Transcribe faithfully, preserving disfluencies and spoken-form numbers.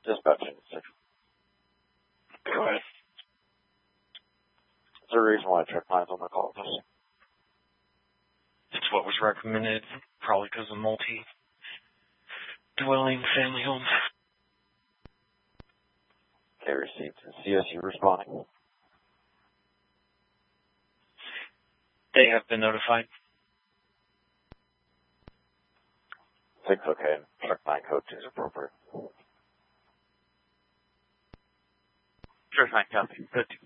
Dispatching. Go ahead. Is there a reason why check lines on the call? It's what was recommended, probably because of multi-dwelling family homes. Okay, received. C S U responding. They have been notified. Six, okay. Check line code two is appropriate. Check line copy. Good.